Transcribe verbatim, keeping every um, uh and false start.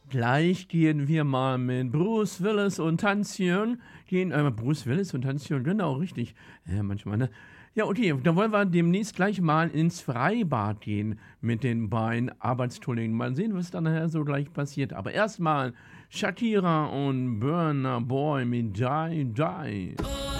Gleich gehen wir mal mit Bruce Willis und Tanzchen gehen äh, Bruce Willis und Tanzchen, genau, richtig. Ja, manchmal, ne? Ja, okay, dann wollen wir demnächst gleich mal ins Freibad gehen mit den beiden Arbeitskollegen. Mal sehen, was dann nachher so gleich passiert. Aber erstmal Shakira und Burna Boy mit Die Die.